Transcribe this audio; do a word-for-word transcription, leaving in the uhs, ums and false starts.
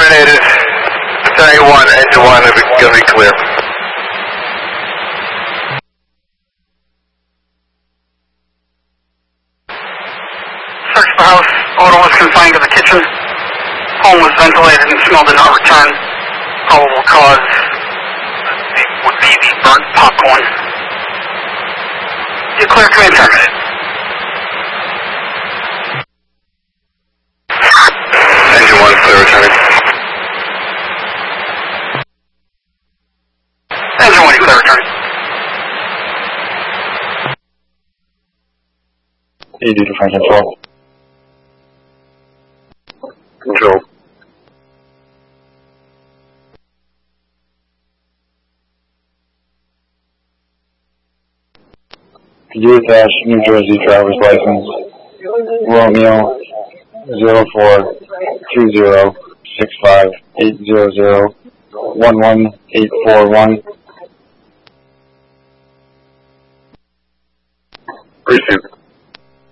terminated. Tango one, engine one, it's going to be clear. Search the house. Odor was confined to the kitchen. Home was ventilated and smell did not return. Probable cause would be the burnt popcorn. You clear, command terminated. Engine one, clear, returning. Engine one, you clear, returning. E D to front control. Control. You attach New Jersey driver's license, Romeo zero four two zero six five eight zero zero one one eight four one. Received.